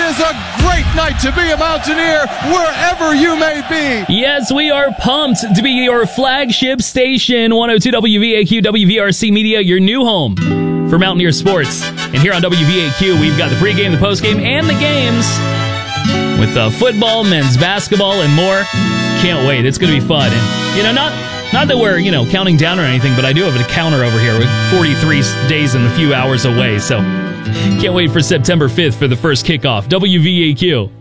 is a great night to be a Mountaineer wherever you may be. Yes, we are pumped to be your flagship station, 102 WVAQ, WVRC Media, your new home for Mountaineer sports. And here on WVAQ, we've got the pregame, the postgame, and the games with football, men's basketball, and more. Can't wait. It's going to be fun. And, not that we're, counting down or anything, but I do have a counter over here with 43 days and a few hours away. So can't wait for September 5th for the first kickoff. WVAQ.